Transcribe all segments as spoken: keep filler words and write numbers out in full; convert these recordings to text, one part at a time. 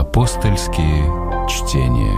Апостольские чтения.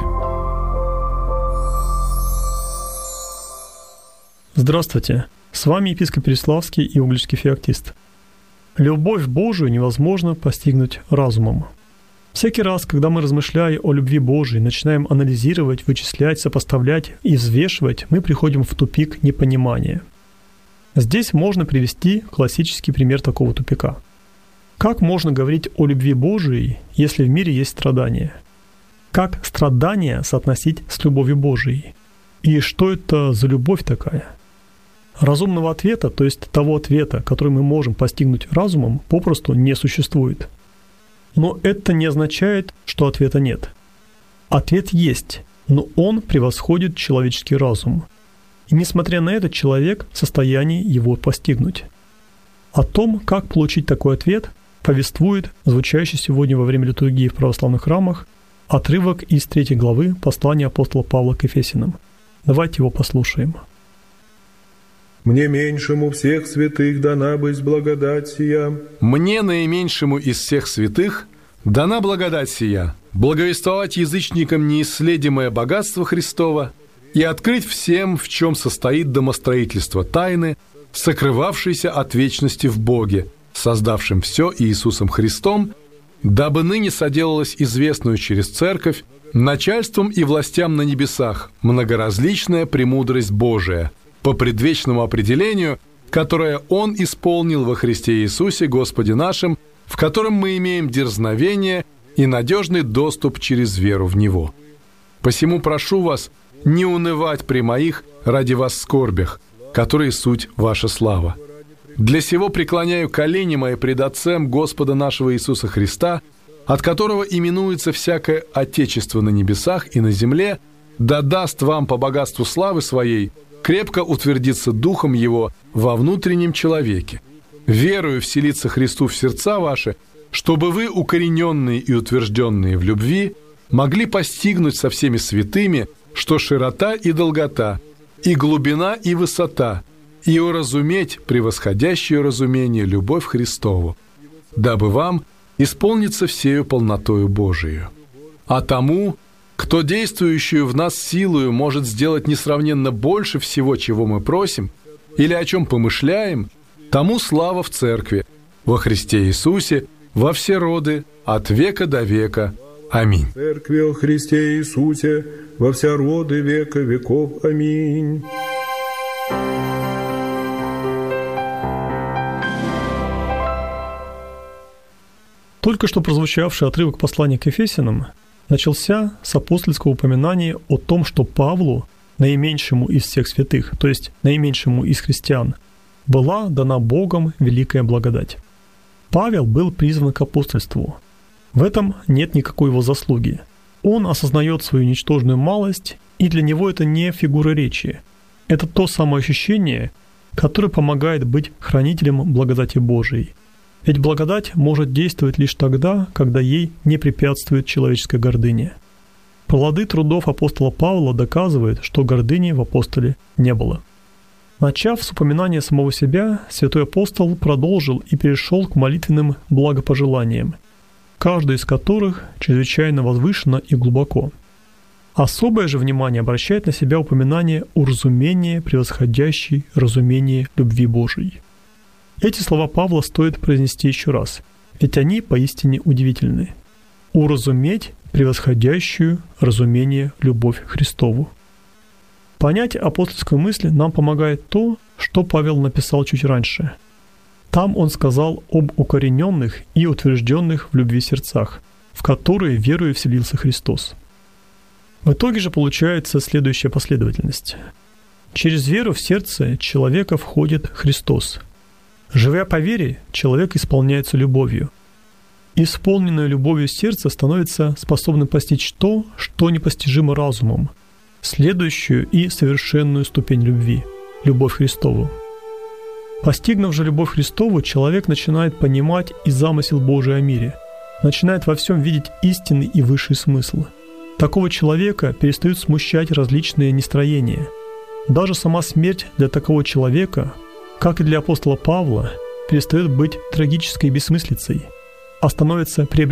Здравствуйте! С вами епископ Переславский и Угличский феоктист. Любовь Божию невозможно постигнуть разумом. Всякий раз, когда мы, размышляя о любви Божией, начинаем анализировать, вычислять, сопоставлять и взвешивать, мы приходим в тупик непонимания. Здесь можно привести классический пример такого тупика. Как можно говорить о любви Божией, если в мире есть страдания? Как страдания соотносить с любовью Божией? И что это за любовь такая? Разумного ответа, то есть того ответа, который мы можем постигнуть разумом, попросту не существует. Но это не означает, что ответа нет. Ответ есть, но он превосходит человеческий разум. И несмотря на это, человек в состоянии его постигнуть. О том, как получить такой ответ, повествует звучащий сегодня во время литургии в православных храмах отрывок из третьей главы послания апостола Павла к Ефесянам. Давайте его послушаем. «Мне меньшему всех святых дана быть благодать сия». «Мне, наименьшему из всех святых, дана благодать сия, благовествовать язычникам неисследимое богатство Христова и открыть всем, в чем состоит домостроительство тайны, сокрывавшейся от вечности в Боге, создавшим все Иисусом Христом, дабы ныне соделалось известную через Церковь начальством и властям на небесах многоразличная премудрость Божия, по предвечному определению, которое Он исполнил во Христе Иисусе Господе нашим, в котором мы имеем дерзновение и надежный доступ через веру в Него. Посему прошу вас не унывать при моих ради вас скорбях, которые суть ваша слава. Для сего преклоняю колени мои пред Отцем Господа нашего Иисуса Христа, от которого именуется всякое Отечество на небесах и на земле, да даст вам по богатству славы Своей крепко утвердиться Духом Его во внутреннем человеке, верою вселиться Христу в сердца ваши, чтобы вы, укорененные и утвержденные в любви, могли постигнуть со всеми святыми, что широта и долгота, и глубина и высота, и уразуметь превосходящее разумение любовь Христову, дабы вам исполниться всею полнотою Божию. А тому, кто действующую в нас силою может сделать несравненно больше всего, чего мы просим, или о чем помышляем, тому слава в Церкви, во Христе Иисусе, во все роды, от века до века. Аминь. Церкви о Христе Иисусе, во все роды века веков. Аминь. Только что прозвучавший отрывок послания к Ефесянам начался с апостольского упоминания о том, что Павлу, наименьшему из всех святых, то есть наименьшему из христиан, была дана Богом великая благодать. Павел был призван к апостольству. В этом нет никакой его заслуги. Он осознает свою ничтожную малость, и для него это не фигура речи. Это то самоощущение, которое помогает быть хранителем благодати Божией. Ведь благодать может действовать лишь тогда, когда ей не препятствует человеческая гордыня. Плоды трудов апостола Павла доказывают, что гордыни в апостоле не было. Начав с упоминания самого себя, святой апостол продолжил и перешел к молитвенным благопожеланиям, каждое из которых чрезвычайно возвышенно и глубоко. Особое же внимание обращает на себя упоминание уразумения, превосходящей разумение любви Божией. Эти слова Павла стоит произнести еще раз, ведь они поистине удивительны. Уразуметь превосходящую разумение любовь Христову. Понять апостольскую мысль нам помогает то, что Павел написал чуть раньше. Там он сказал об укорененных и утвержденных в любви сердцах, в которые верою вселился Христос. В итоге же получается следующая последовательность. Через веру в сердце человека входит Христос. Живя по вере, человек исполняется любовью. Исполненное любовью сердце становится способным постичь то, что непостижимо разумом, следующую и совершенную ступень любви – любовь Христову. Постигнув же любовь Христову, человек начинает понимать и замысел Божий о мире, начинает во всем видеть истинный и высший смысл. Такого человека перестают смущать различные нестроения. Даже сама смерть для такого человека, как и для апостола Павла, перестает быть трагической бессмыслицей, а становится приобретением